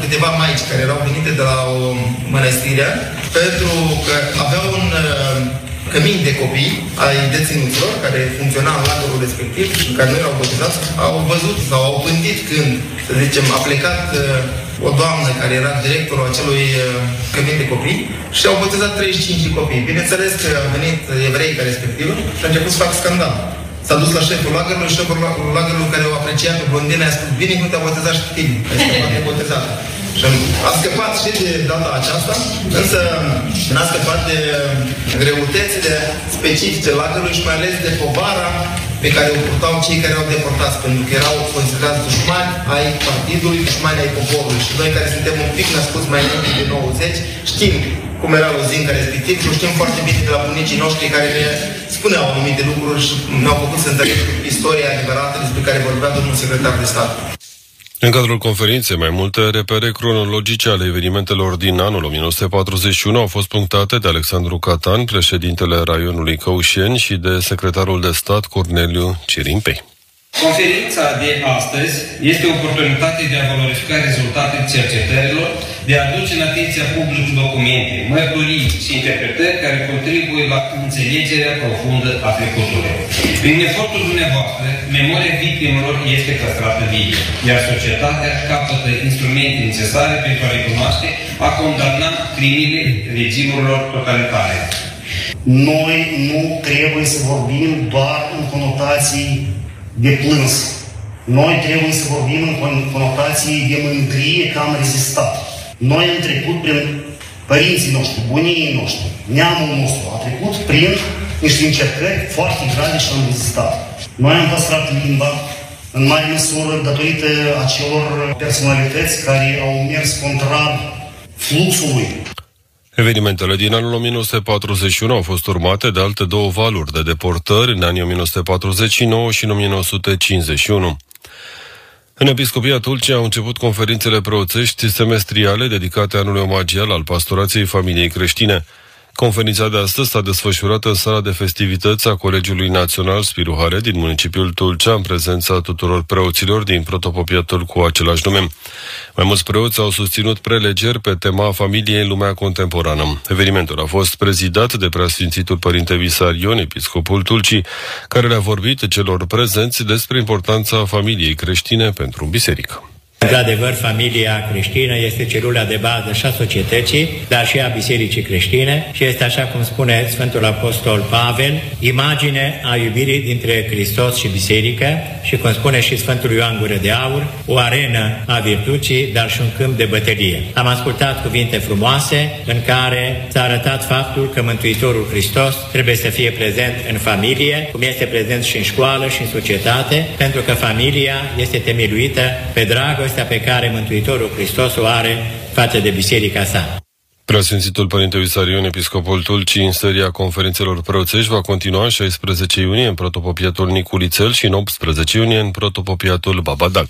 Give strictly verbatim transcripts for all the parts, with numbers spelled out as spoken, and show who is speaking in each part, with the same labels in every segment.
Speaker 1: câteva maici care erau venite de la o mănăstire, pentru că aveau un cămin de copii ai deținuților care funcționa în lagărul respectiv și care nu erau botezați, au văzut sau au gândit când, să zicem, a plecat o doamnă care era directorul acelui cămin de copii și au botezat treizeci și cinci de copii. Bineînțeles că au venit evreica respectivă și a început să facă scandal. S-a dus la șeful lagărului, șeful lagărului care o aprecia pe blondina, a spus, bine că nu te-a botezat și tine, ai scăpat de botezat. Și a scăpat și de data aceasta, însă n-a scăpat de greutățile specifice lagărului și mai ales de povara pe care o purtau cei care au deportați, pentru că erau considerați dușmani ai partidului, dușmani ai poporului. Și noi care suntem un pic născuți mai înainte de nouăzeci, știm cum era lozinca respectiv și știm foarte bine de la bunicii noștri care ne spuneau anumite lucruri și ne-au făcut să înțelegem istoria adevărată despre care vorbea domnul secretar de stat.
Speaker 2: În cadrul conferinței, mai multe repere cronologice ale evenimentelor din anul o mie nouă sute patruzeci și unu au fost punctate de Alexandru Catan, președintele raionului Căușeni, și de secretarul de stat Corneliu Cirimpei.
Speaker 3: Conferința de astăzi este o oportunitate de a valorifica rezultatele cercetărilor, de a aduce în atenția publicului documente, mărturii și interpretări care contribuie la înțelegerea profundă a trecutului. Prin efortul dumneavoastră, memoria victimelor este păstrată vie, iar societatea capătă instrumente necesare pentru a recunoaște, a condamna crimele regimurilor totalitare.
Speaker 4: Noi nu trebuie să vorbim doar în conotații de plâns. Noi trebuie să vorbim în conotații de mândrie că am rezistat. Noi am trecut prin părinții noștri, bunii noștri, neamul nostru a trecut prin niște încercări foarte grave și am rezistat. Noi am păstrat limba în mare măsură datorită acelor personalități care au mers contrar fluxului.
Speaker 2: Evenimentele din anul o mie nouă sute patruzeci și unu au fost urmate de alte două valuri de deportări în anii o mie nouă sute patruzeci și nouă și în o mie nouă sute cincizeci și unu. În Episcopia Tulcea au început conferințele preoțești semestriale dedicate anului omagial al pastorației familiei creștine. Conferința de astăzi s-a desfășurat în sala de festivități a Colegiului Național Spiru Hare din municipiul Tulcea, în prezența tuturor preoților din protopopiatul cu același nume. Mai mulți preoți au susținut prelegeri pe tema familiei în lumea contemporană. Evenimentul a fost prezidat de preasfințitul Părinte Visarion, episcopul Tulcii, care le-a vorbit celor prezenți despre importanța familiei creștine pentru biserică.
Speaker 5: Într-adevăr, familia creștină este celula de bază și a societății, dar și a bisericii creștine și este, așa cum spune Sfântul Apostol Pavel, imagine a iubirii dintre Hristos și biserică și, cum spune și Sfântul Ioan Gură de Aur, o arenă a virtuții, dar și un câmp de bătălie. Am ascultat cuvinte frumoase în care s-a arătat faptul că Mântuitorul Hristos trebuie să fie prezent în familie, cum este prezent și în școală și în societate, pentru că familia este temeluită pe dragoste pe care Mântuitorul Hristos o are față de biserica sa.
Speaker 2: Preasfințitul Părinte Visarion, episcopul Tulcii, în seria conferințelor preoțești va continua în șaisprezece iunie în protopopiatul Niculițel și în optsprezece iunie în protopopiatul Babadag.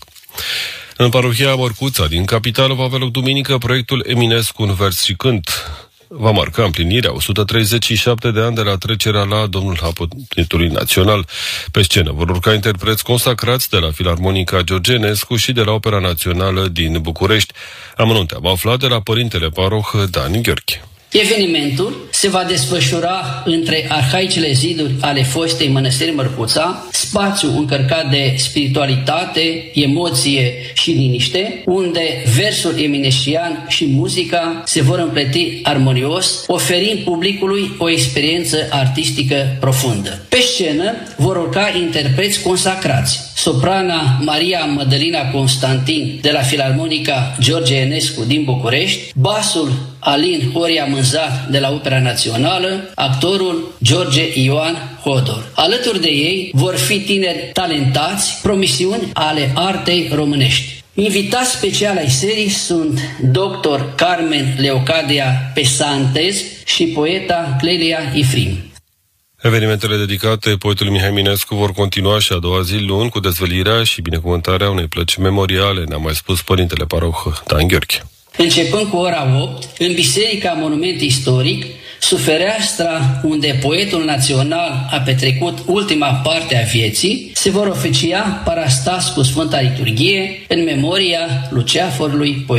Speaker 2: În parohia Mărcuța din capitală va avea loc duminică proiectul Eminescu în vers și cânt. Va marca împlinirea o sută treizeci și șapte de ani de la trecerea la Domnul Hapătitului Național. Pe scenă vor urca interpreți consacrați de la Filarmonica George Enescu și de la Opera Națională din București. Amănunte am aflat de la părintele paroh Dan Gheorghe.
Speaker 6: Evenimentul se va desfășura între arhaicele ziduri ale fostei mănăstiri Mărcuța, spațiu încărcat de spiritualitate, emoție și liniște, unde versul eminescian și muzica se vor împleti armonios, oferind publicului o experiență artistică profundă. Pe scenă vor urca interpreți consacrați: soprana Maria Mădălina Constantin de la Filarmonica George Enescu din București, basul Alin Horia Mânzat de la Opera Națională, actorul George Ioan Hodor. Alături de ei vor fi tineri talentați, promisiuni ale artei românești. Invitați special ai serii sunt doctor Carmen Leocadia Pesantez și poeta Clelia Ifrim.
Speaker 2: Evenimentele dedicate poetului Mihai Eminescu vor continua și a doua zi luni cu dezvăluirea și binecuvântarea unei plăci memoriale, ne-a mai spus părintele paroh Dan Gheorghe.
Speaker 6: Începând cu ora opt, în Biserica Monument Istoric, sub fereastra unde poetul național a petrecut ultima parte a vieții, se vor oficia parastas cu Sfânta Liturghie în memoria luceafărului poet.